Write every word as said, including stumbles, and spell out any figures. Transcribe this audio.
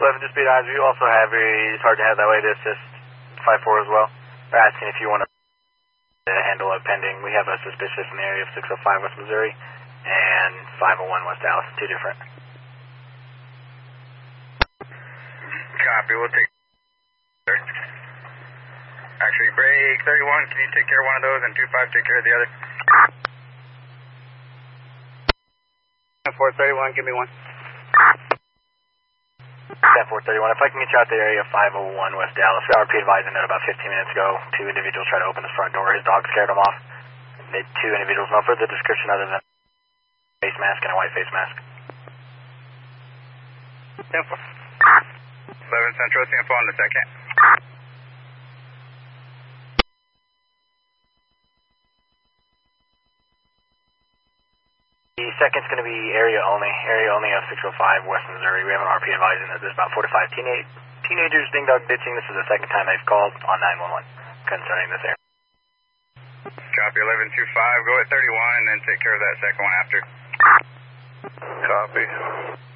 eleven just be advised, we also have a sergeant head that way to assist five four as well. They're asking if you want to handle it pending. We have a suspicious in the area of six oh five West Missouri and five oh one West Dallas, two different. Copy, we'll take. Actually, break thirty-one, can you take care of one of those and two five take care of the other? four thirty-one, give me one. ten four thirty-one, if I can get you out to the area five oh one West Dallas, we R P advising that about fifteen minutes ago, two individuals tried to open the front door, his dog scared them off. The two individuals, no further description other than face mask and a white face mask. ten four. eleven Central, Info on the second. The second's going to be area only, area only of six oh five West Missouri. We have an R P advising that there's about four to five teenage, teenagers ding dog ditching. This is the second time they've called on nine one one concerning this area. Copy, eleven two five, go at thirty-one and then take care of that second one after. Copy.